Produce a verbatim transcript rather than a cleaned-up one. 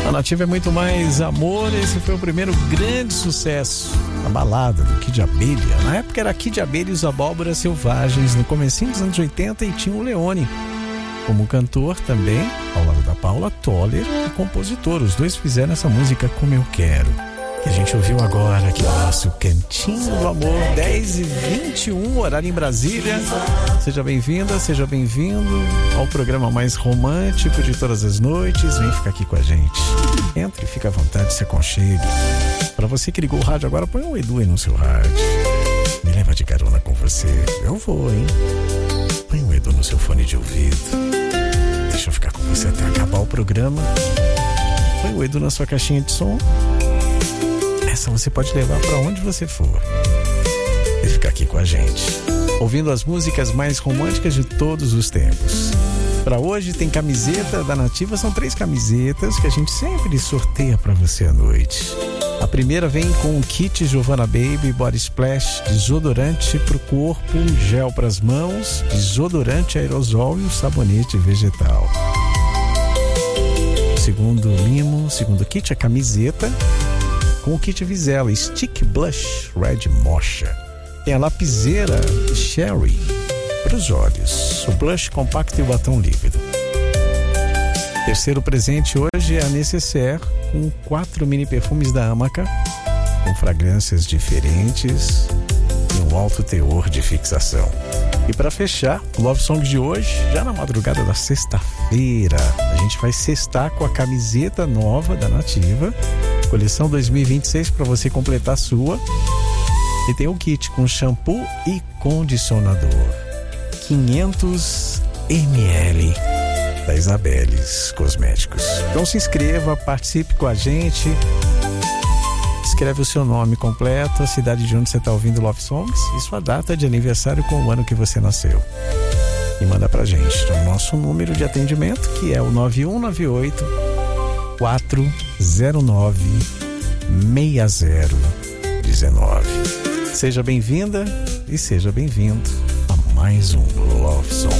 A Nativa é muito mais amor. Esse foi o primeiro grande sucesso, a balada do Kid Abelha. Na época era Kid Abelha e os Abóboras Selvagens, no comecinho dos anos oitenta, e tinha o Leone como cantor também, ao lado da Paula Toller, e compositor. Os dois fizeram essa música Como Eu Quero, que a gente ouviu agora aqui no nosso Cantinho do Amor. Dez e vinte e um, horário em Brasília. Seja bem-vinda, seja bem-vindo ao programa mais romântico de todas as noites. Vem ficar aqui com a gente. Entre, fica à vontade, se aconchegue. Para você que ligou o rádio agora, põe um Edu aí no seu rádio. Me leva de carona com você. Eu vou, hein? Põe um Edu no seu fone de ouvido. Deixa eu ficar com você até acabar o programa. Põe o Edu na sua caixinha de som. Essa você pode levar para onde você for e ficar aqui com a gente, ouvindo as músicas mais românticas de todos os tempos. Para hoje tem camiseta da Nativa, são três camisetas que a gente sempre sorteia para você à noite. A primeira vem com o kit Giovanna Baby Body Splash, desodorante para o corpo, gel para as mãos, desodorante aerosol e o sabonete vegetal. Segundo mimo, segundo kit, a camiseta com o kit Vizela Stick Blush Red Mocha. Tem a lapiseira Sherry para os olhos, o blush compacto e o batom líquido. Terceiro presente hoje é a Necessaire com quatro mini perfumes da Amaca, com fragrâncias diferentes e um alto teor de fixação. E para fechar, o Love Song de hoje, já na madrugada da sexta-feira, a gente vai sextar com a camiseta nova da Nativa, coleção dois mil e vinte e seis, para você completar a sua. E tem o kit com shampoo e condicionador, quinhentos mililitros da Isabeles Cosméticos. Então se inscreva, participe com a gente. Escreve o seu nome completo, a cidade de onde você está ouvindo Love Songs e sua data de aniversário com o ano que você nasceu. E manda pra gente no nosso número de atendimento, que é o nove um nove oito, quatro zero nove, seis zero um nove. Seja bem-vinda e seja bem-vindo a mais um Love Song.